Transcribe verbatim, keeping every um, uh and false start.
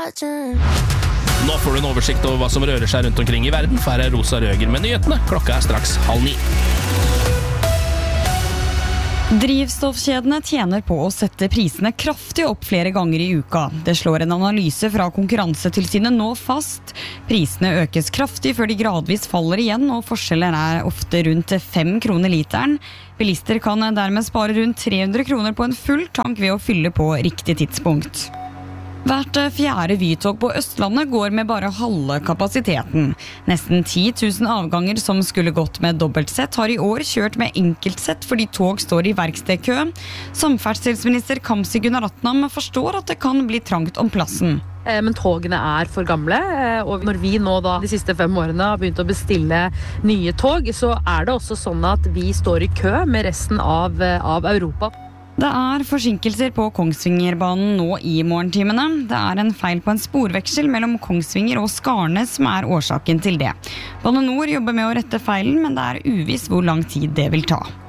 Nå får du en oversikt over hva som rører seg rundt omkring i verden, for her er Rosa Røger med nyhetene. Klokka er straks halv ni. Drivstoffkjedene tjener på å sette prisene kraftig opp flere ganger i uka. Det slår en analyse fra Konkurransetilsynet nå fast. Prisene økes kraftig før de gradvis faller igjen, og forskjellen er ofte rundt fem kroner literen. Bilister kan dermed spare rundt tre hundre kroner på en full tank ved å fylle på riktig tidspunkt. Hvert fjerde Vytog på Østlandet går med bare halve kapasiteten. Nesten ti tusen avganger som skulle gått med dobbeltsett har i år kjørt med enkeltsett fordi tog står i verkstedkø. Samferdselsminister Kamzy Gunaratnam forstår at det kan bli trangt om plassen. Men togene er for gamle, og når vi nå da de siste fem årene har begynt å bestille nye tog, så er det også sånn at vi står i kø med resten av, av Europa. Det er forsinkelser på Kongsvingerbanen nå i morgentimene. Det er en feil på en sporveksel mellom Kongsvinger og Skarnes som er årsaken til det. Bane Nor jobber med å rette feilen, men det er uvisst hvor lang tid det vil ta.